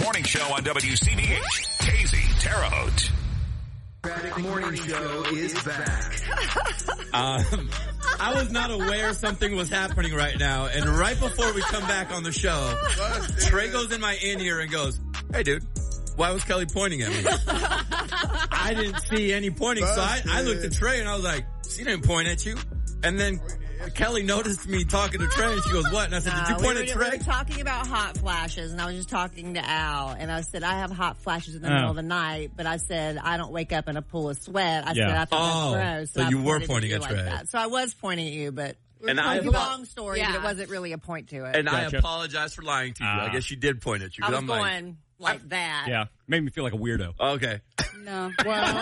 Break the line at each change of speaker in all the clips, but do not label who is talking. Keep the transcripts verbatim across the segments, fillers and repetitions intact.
Morning Show on W C B H. Casey Terre Haute.
Democratic Morning Show is back.
Um, I was not aware something was happening right now, and right before we come back on the show, Trey goes in my in-ear and goes, "Hey, dude, why was Kelly pointing at me?" I didn't see any pointing, so I, I looked at Trey and I was like, "She didn't point at you." And then Kelly noticed me talking to Trey, and she goes, "What?" And I said, "Did you
uh,
point
we
at
were,
Trey?"
We were talking about hot flashes, and I was just talking to Al, and I said, I have hot flashes in the
Oh.
middle of the night, but I said, I don't wake up in a pool of sweat. I
Yeah.
said, I think
Oh,
that's gross.
so
I
you were
pointed
pointing
you
at
like
Trey.
that. So I was pointing at you, but
And I
it's a
apo-
long story,
Yeah.
but it wasn't really a point to it.
And I
Gotcha.
apologize for lying to you.
Ah.
I guess she did point at you.
I
'cause
was
I'm
going like, that.
Yeah, made me feel like a weirdo.
like, okay.
No.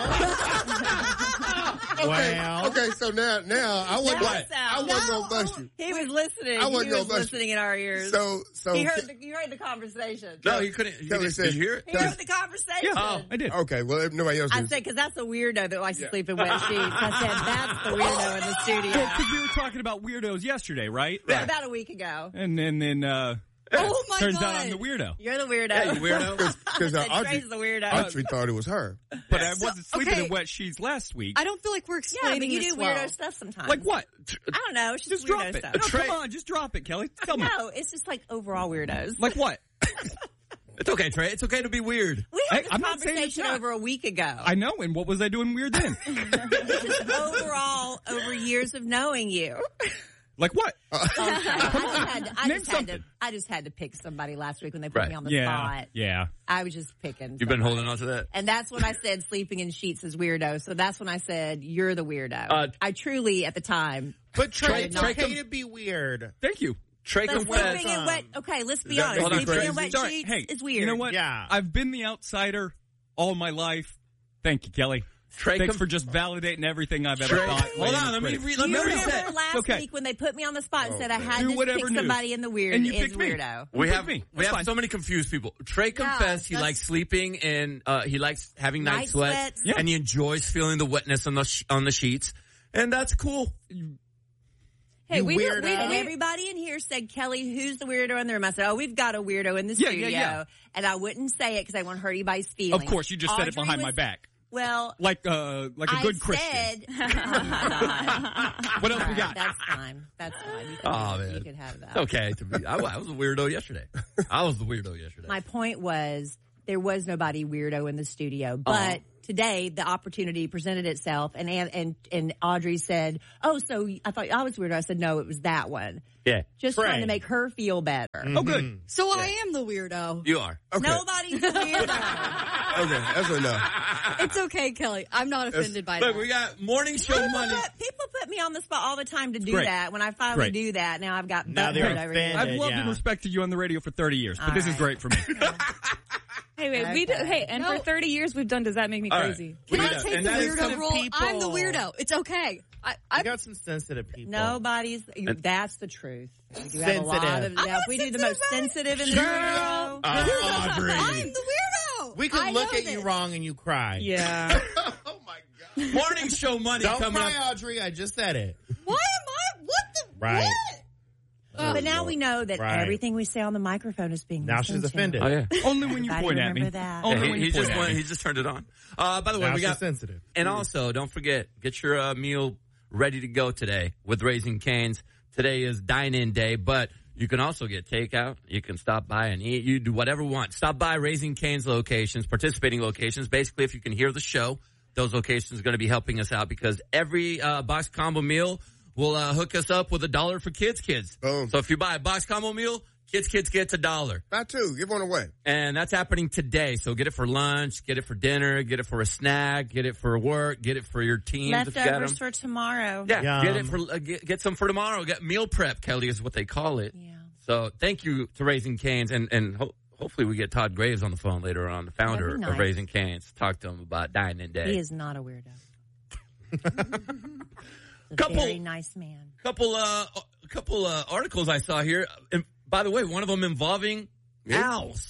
Okay,
Well.
okay, so now, now I wasn't,
That
I
sounds-
wasn't gonna bust you.
He was listening.
I wasn't
he
gonna
was
bust you.
listening in our ears.
So, so
he heard the, you heard the conversation.
No, he couldn't. He
Kelly
did,
said-
did you hear it?
He heard the conversation.
Oh,
I did.
okay. Well, if nobody else
I
did.
said, because that's a weirdo that likes
Yeah.
to sleep in wet sheets. I said, that's the weirdo in the studio.
Because we were talking about weirdos yesterday, right?
Yeah, about a week ago.
And then, then uh,
Oh my
turns
god.
out I'm the weirdo.
You're the weirdo.
Yeah, you weirdo.
Because uh,
And
Audrey,
Trey's the weirdo.
Audrey thought it was her.
But I wasn't sleeping
okay.
in wet sheets last week.
I don't feel like we're
yeah,
explaining
but you
this
do
well.
weirdo stuff sometimes.
Like what?
I don't know. It's just,
Just
weirdo
drop it.
stuff.
No,
Trey-
come on, just drop it, Kelly. Tell me.
No, it's just like overall weirdos.
Like what?
It's okay, Trey. It's okay to be weird.
we had
Hey,
this
I'm not saying it's
conversation
not.
over a week ago.
I know, and what was I doing weird then?
just overall, over years of knowing you.
Like what?
Okay, I just had to, I
Name
just had to,
something.
I just had to pick somebody last week when they put
Right.
me on the
Yeah,
spot.
yeah.
I was just picking.
You've been
somebody.
holding on to that.
And that's when I said sleeping in sheets is weirdo. So that's when I said you're the weirdo.
Uh,
I truly, at the time,
But Trey, it's
Trey,
okay
come-
to be weird.
Thank you.
Trey
but
confessed.
sleeping in wet. Okay, let's be
That
honest.
makes me
Sleeping in
crazy.
wet
Sorry,
sheets
hey,
is weird.
You know what?
Yeah.
I've been the outsider all my life. Thank you, Kelly.
Trey
Thanks
com-
for just validating everything I've ever
Trey-
thought.
Hold on, let me read. Let
Do
me
you
read
remember
that.
last
Okay.
week when they put me on the spot and said I had
Do
to
whatever
pick
news.
somebody in the weird
And you
is
picked me.
weirdo?
We
You
have
picked me.
we
That's
have
fine.
so many confused people. Trey confessed he
that's-
likes sleeping in. Uh, he likes having night,
Night
sweats,
sweats.
Yeah.
and he enjoys feeling the wetness on the sh- on the sheets, and that's cool.
Hey,
You
we,
weirdo.
we,
And
we,
everybody in here said, Kelly, who's the weirdo in the room? I said, oh, we've got a weirdo in the
Yeah,
studio.
yeah, yeah.
And I wouldn't say it because I wouldn't hurt anybody's feelings.
Of course, you just said it
Audrey
behind my
was-
back.
Well,
Like uh, like a
I
good Christian.
said, oh my God.
What else we
All right,
got?
That's fine. That's fine. You can,
Oh,
have,
man.
you can have that.
Okay, to be, I, I was a weirdo yesterday. I was the weirdo yesterday.
My point was there was nobody weirdo in the studio, but today the opportunity presented itself, and and and Audrey said, "Oh, so I thought I was weirdo." I said, "No, it was that one."
yeah,
Just
Trey.
trying to make her feel better.
Oh, good.
so I am the weirdo.
you are.
Okay.
Nobody's a weirdo.
Okay, that's enough.
It's okay, Kelly. I'm not offended by
Look,
that.
we got morning show
People
money.
put, people put me on the spot all the time to do
Great.
that. When I finally
Great.
do that, now I've got
Now
butthurt
they're
over here.
offended.
I've loved
yeah.
and respected you on the radio for thirty years, but
All
this is
right.
great for me.
Hey, wait, we do,
Okay.
hey, and
No.
for thirty years we've done Does That Make Me
All right.
Crazy?
We
Can I
got-
take
and
the
that is
weirdo
some
role?
people-
I'm the weirdo. It's okay. I, I,
I got some sensitive people.
Nobody's. That's the truth. We do have a lot of.
Sensitive.
Now,
I'm
if we do the most sensitive in the
Girl.
studio.
Uh, Audrey.
I'm the weirdo.
We can
I
look
know
at you
this.
wrong and you cry.
Yeah.
Oh my God.
Morning show money
Don't
coming
cry,
up.
Audrey. I just said it.
Why am I? What the?
Right.
What?
But now we know that
Right.
everything we say on the microphone is being
Now
listened
she's
to.
offended.
Oh yeah.
Only when you
Everybody
point at me.
remember that.
Only
Yeah,
when
he,
you
he
point
just
at
went,
me.
he just turned it on. Uh, by the way,
Now
we
she's
got
sensitive.
and also don't forget get your uh, meal ready to go today with Raising Cane's. Today is dine-in day, but you can also get takeout. You can stop by and eat. You do whatever you want. Stop by Raising Cane's locations, participating locations. Basically, if you can hear the show, those locations are going to be helping us out because every uh, box combo meal will uh, hook us up with a dollar for kids, kids.
Boom.
So if you buy a box combo meal, kids, kids gets a dollar.
Not two. Give one away.
And that's happening today. So get it for lunch, get it for dinner, get it for a snack, get it for work, get it for your teams. if you got
Leftovers
'em.
for tomorrow.
Yeah,
Yum.
get it for uh, get, get some for tomorrow. Get meal prep, Kelly, is what they call it.
Yeah.
So thank you to Raising Cane's, and and ho- hopefully we get Todd Graves on the phone later on, the founder
That'd be
of
nice.
Raising Cane's. Talk to him about dining day.
He is not a weirdo. He's a
Couple-
very nice man.
couple uh a couple uh articles I saw here. And by the way, one of them involving owls.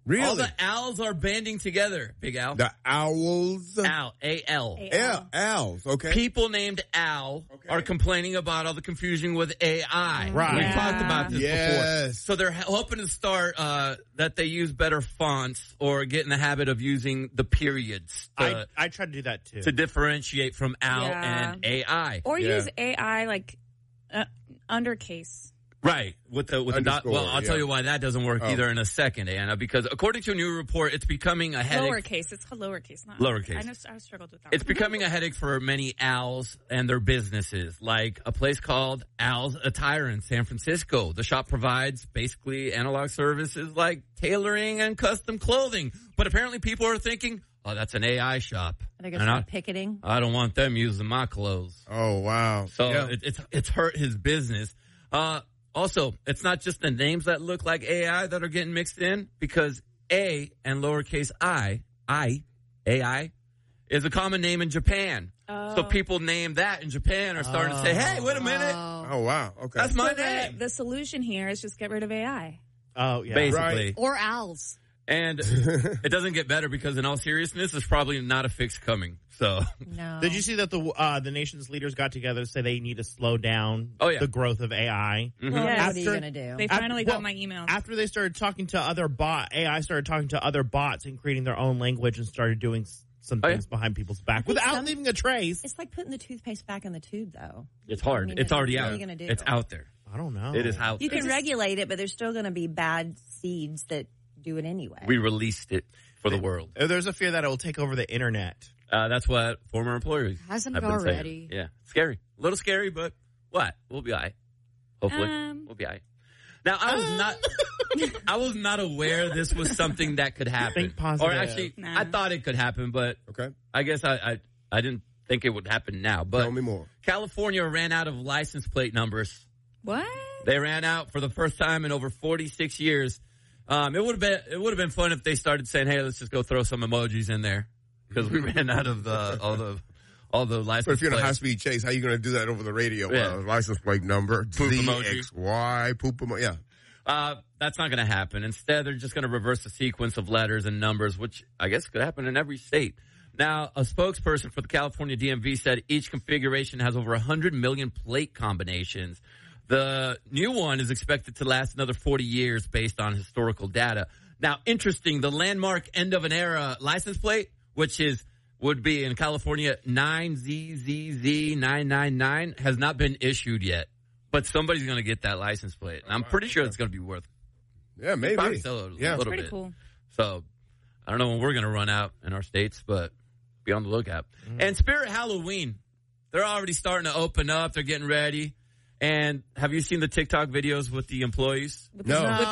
Really?
All the owls are banding together, Big Al.
The owls.
Al, A L.
Al. Owls. Okay.
People named Al
Okay.
are complaining about all the confusion with A I.
Right.
We've
Yeah.
talked about this before.
Yes.
So they're hoping to start uh, that they use better fonts or get in the habit of using the periods to,
I, I try to do that too.
to differentiate from Al
Yeah.
and A I.
Or
Yeah.
use A I like uh, undercase.
Right. With the with the dot.
Underscore,
Well, I'll
yeah.
tell you why that doesn't work
Oh.
either in a second, Anna, because according to a new report, it's becoming a headache.
Lowercase. It's called lowercase, not
Lowercase.
I know I struggled with that.
It's
one.
becoming a headache for many owls and their businesses, like a place called Owl's Attire in San Francisco. The shop provides basically analog services like tailoring and custom clothing. But apparently people are thinking, oh, that's an A I shop.
They're going
And
to
I,
start picketing.
I don't want them using my clothes.
Oh, wow.
So
Yeah.
it, it's it's hurt his business. Uh, also, it's not just the names that look like A I that are getting mixed in, because A and lowercase I, I, A I, is a common name in Japan.
Oh.
So people named that in Japan are starting to say, hey, wait a minute.
Oh.
Oh, wow. Okay.
That's my
So the,
name.
the solution here is just get rid of A I.
oh, yeah.
Basically.
Right.
Or owls.
And it doesn't get better because in all seriousness, there's probably not a fix coming. So
No.
Did you see that the uh, the nation's leaders got together to say they need to slow down
Oh, yeah.
the growth of A I?
mhm.
Well,
Yes.
what are you
After-
going to do?
They
Af-
finally
well,
got my email.
After they started talking to other bot, A I started talking to other bots and creating their own language and started doing s- some
Oh, yeah.
things behind people's back
think
without
some-
leaving a trace.
It's like putting the toothpaste back in the tube, though.
It's hard.
I mean,
it's already
what
out.
are you gonna do?
It's out there.
I don't know.
It is out
You
there.
can regulate it, but there's still going to be bad seeds that do it anyway.
We released it for the world.
Uh, There's a fear that it will take over the internet.
Uh, that's what former employers
Hasn't
have
it
been saying.
already?
Yeah, scary, a little scary, but what? We'll be all right. Hopefully,
Um,
we'll be all right. Now, I was not, I was not aware this was something that could happen.
Think positive.
Or actually,
Nah.
I thought it could happen, but
Okay.
I guess I, I, I didn't think it would happen now. But
Tell me more.
California ran out of license plate numbers.
What?
They ran out for the first time in over forty-six years. Um, it would have been it would have been fun if they started saying, "Hey, let's just go throw some emojis in there," because we ran out of the all the all the license
But if you're in a
plates.
high-speed chase, how you going to do that over the radio?
Yeah.
Uh, license plate number,
Poop
Z
emoji.
X Y, poop emoji. Yeah.
Uh, that's not going to happen. Instead, they're just going to reverse the sequence of letters and numbers, which I guess could happen in every state. Now, a spokesperson for the California D M V said each configuration has over one hundred million plate combinations. The new one is expected to last another forty years based on historical data. Now, interesting, the landmark end of an era license plate, which is would be in California nine Z Z Z nine nine nine, has not been issued yet. But somebody's going to get that license plate. And I'm pretty sure it's going to be worth
Yeah, maybe.
probably sell it a
Yeah.
little
Pretty
bit.
cool.
So I don't know when we're going to run out in our states, but be on the lookout.
Mm-hmm.
And Spirit Halloween, they're already starting to open up. They're getting ready. And have you seen the TikTok videos with the employees?
With
No.
the, with